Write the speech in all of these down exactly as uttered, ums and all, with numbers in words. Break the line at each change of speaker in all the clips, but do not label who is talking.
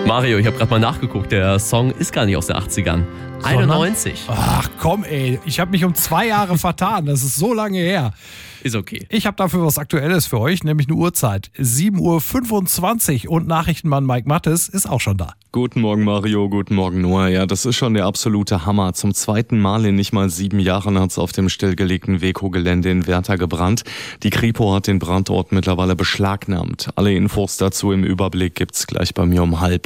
Mario, ich habe gerade mal nachgeguckt, der Song ist gar nicht aus den achtzigern. einundneunzig.
Ach komm ey, ich habe mich um zwei Jahre vertan, das ist so lange her.
Ist okay.
Ich habe dafür was Aktuelles für euch, nämlich eine Uhrzeit. sieben Uhr fünfundzwanzig und Nachrichtenmann Mike Mattes ist auch schon da.
Guten Morgen Mario, guten Morgen Noah. Ja, das ist schon der absolute Hammer. Zum zweiten Mal in nicht mal sieben Jahren hat es auf dem stillgelegten Weco-Gelände in Werther gebrannt. Die Kripo hat den Brandort mittlerweile beschlagnahmt. Alle Infos dazu im Überblick gibt's gleich bei mir um halb.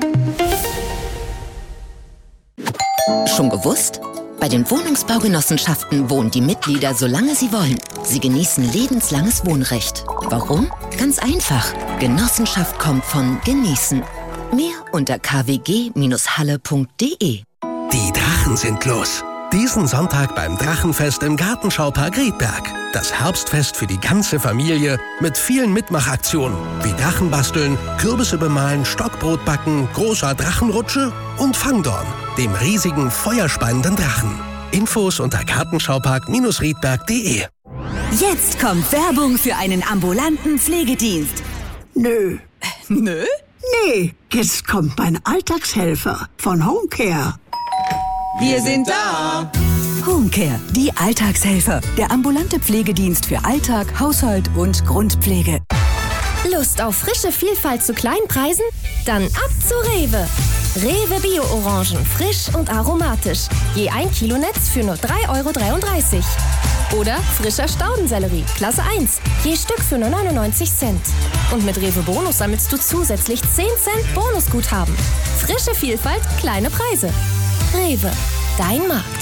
Schon gewusst? Bei den Wohnungsbaugenossenschaften wohnen die Mitglieder, solange sie wollen. Sie genießen lebenslanges Wohnrecht. Warum? Ganz einfach. Genossenschaft kommt von genießen. Mehr unter k w g Bindestrich halle punkt d e.
Die Drachen sind los. Diesen Sonntag beim Drachenfest im Gartenschaupark Riedberg. Das Herbstfest für die ganze Familie mit vielen Mitmachaktionen wie Drachenbasteln, Kürbisse bemalen, Stockbrot backen, großer Drachenrutsche und Fangdorn, dem riesigen feuerspeienden Drachen. Infos unter gartenschaupark Bindestrich riedberg punkt d e.
Jetzt kommt Werbung für einen ambulanten Pflegedienst.
Nö.
Nö?
Nee, jetzt kommt mein Alltagshelfer von Homecare.
Wir sind da! Homecare, die Alltagshelfer. Der ambulante Pflegedienst für Alltag, Haushalt und Grundpflege.
Lust auf frische Vielfalt zu kleinen Preisen? Dann ab zu Rewe. Rewe Bio-Orangen, frisch und aromatisch. Je ein Kilo Netz für nur drei Euro dreiunddreißig. Oder frischer Staudensellerie, Klasse eins, je Stück für nur neunundneunzig Cent. Und mit Rewe Bonus sammelst du zusätzlich zehn Cent Bonusguthaben. Frische Vielfalt, kleine Preise. Rewe, dein Markt.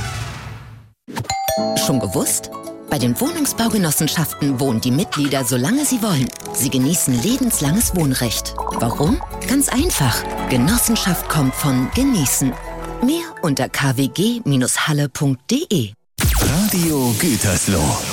Schon gewusst? Bei den Wohnungsbaugenossenschaften wohnen die Mitglieder, solange sie wollen. Sie genießen lebenslanges Wohnrecht. Warum? Ganz einfach. Genossenschaft kommt von genießen. Mehr unter k w g Bindestrich halle punkt d e.
Radio Gütersloh.